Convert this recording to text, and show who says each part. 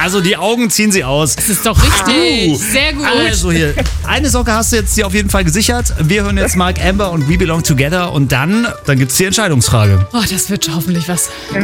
Speaker 1: Also die Augen ziehen sie aus.
Speaker 2: Das ist doch richtig. Sehr gut.
Speaker 1: Also hier, eine Socke hast du jetzt dir auf jeden Fall gesichert. Wir hören jetzt Mark Amber und We Belong Together und dann gibt's die Entscheidungsfrage.
Speaker 2: Oh, das wird hoffentlich was.